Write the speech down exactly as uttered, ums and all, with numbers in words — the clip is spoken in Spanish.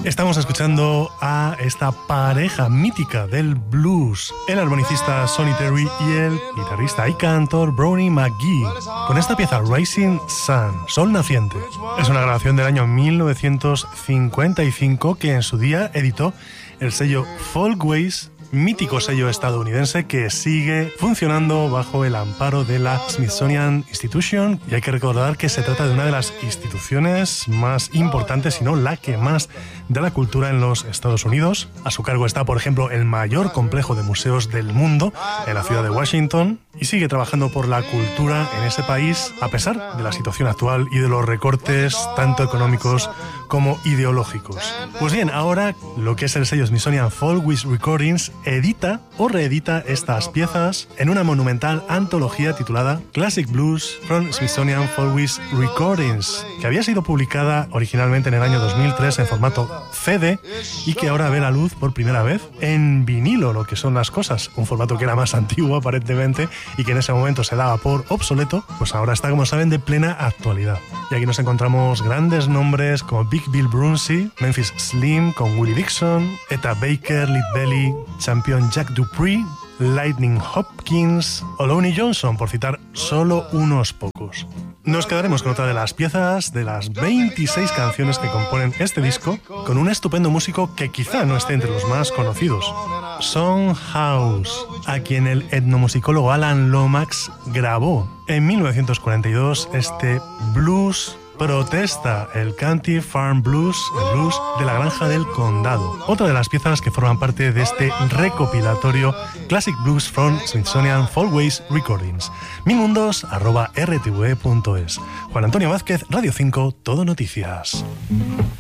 Estamos escuchando a esta pareja mítica del blues, el armonicista Sonny Terry y el guitarrista y cantor Brownie McGhee, con esta pieza Rising Sun, Sol Naciente. Es una grabación del año mil novecientos cincuenta y cinco que en su día editó el sello Folkways, mítico sello estadounidense que sigue funcionando bajo el amparo de la Smithsonian Institution, y hay que recordar que se trata de una de las instituciones más importantes, si no la que más, de la cultura en los Estados Unidos. A su cargo está, por ejemplo, el mayor complejo de museos del mundo en la ciudad de Washington, y sigue trabajando por la cultura en ese país a pesar de la situación actual y de los recortes tanto económicos como ideológicos. Pues bien, ahora lo que es el sello Smithsonian Folkways Recordings edita o reedita estas piezas en una monumental antología titulada Classic Blues from Smithsonian Folkways Recordings, que había sido publicada originalmente en el año dos mil tres en formato C D y que ahora ve la luz por primera vez en vinilo, lo que son las cosas, un formato que era más antiguo aparentemente y que en ese momento se daba por obsoleto, pues ahora está, como saben, de plena actualidad. Y aquí nos encontramos grandes nombres como Big Bill Brunsey, Memphis Slim con Willie Dixon, Etta Baker, Lead Belly, Champion Jack Dupree, Lightning Hopkins o Lonnie Johnson, por citar solo unos pocos. Nos quedaremos con otra de las piezas de las veintiséis canciones que componen este disco, con un estupendo músico que quizá no esté entre los más conocidos, Son House, a quien el etnomusicólogo Alan Lomax grabó en mil novecientos cuarenta y dos este blues protesta, el Country Farm Blues, el blues de la granja del condado. Otra de las piezas que forman parte de este recopilatorio Classic Blues from Smithsonian Folkways Recordings. Milmundos arroba r t v punto es. Juan Antonio Vázquez, Radio cinco, Todo Noticias.